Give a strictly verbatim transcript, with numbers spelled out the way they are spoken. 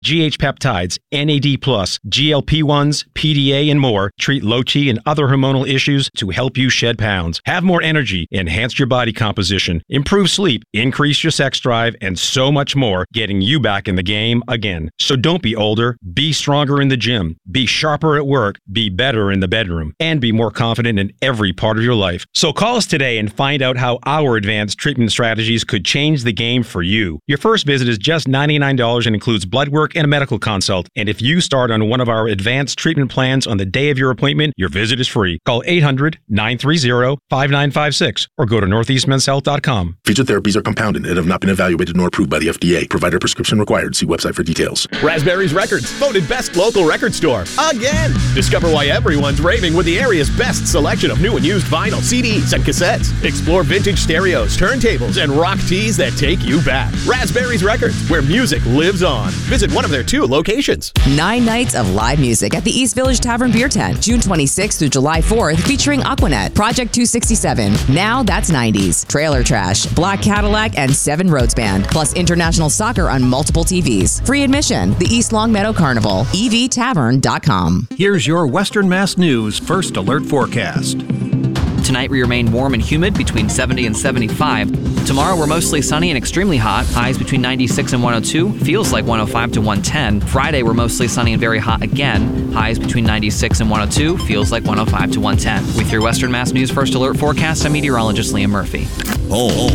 G H peptides, N A D plus, G L P ones, P D A, and more treat low T and other hormonal issues to help you shed pounds, have more energy, enhance your body composition, improve sleep, increase your sex drive, and so much more, getting you back in the game again. So don't be older, be stronger in the gym, be sharper at work, be better in the bedroom, and be more confident in every part of your life. So call us today and find out how our advanced treatment strategies could change the game for you. Your first visit is just ninety-nine dollars and includes blood work and a medical consult. And if you start on one of our advanced treatment plans on the day of your appointment, your visit is free. Call eight hundred, nine three zero, five nine five six or go to northeast men's health dot com. Featured therapies are compounded and have not been evaluated nor approved by the F D A. Provider prescription required. See website for details. Raspberries Records, voted best local record store. Again! Discover why everyone's raving with the area's best selection of new and used vinyl, C Ds, and cassettes. Explore vintage stereos, turntables, and rock tees that take you back. Raspberries Records, where music lives on. Visit one of their two locations. Nine nights of live music at the East Village Tavern Beer Tent, June twenty-sixth through July fourth, featuring Aquanet, Project two sixty-seven, Now That's nineties, Trailer Trash, Black Cadillac, and Seven Roads Band, plus international soccer on multiple T Vs. Free admission, the East Longmeadow Carnival, E V tavern dot com. Here's your Western Mass News First Alert Forecast. Tonight we remain warm and humid between seventy and seventy-five. Tomorrow we're mostly sunny and extremely hot. Highs between ninety-six and one oh two. Feels like one oh five to one ten. Friday we're mostly sunny and very hot again. Highs between ninety-six and one oh two. Feels like one oh five to one ten. With your Western Mass News First Alert Forecast, I'm meteorologist Liam Murphy. Oh.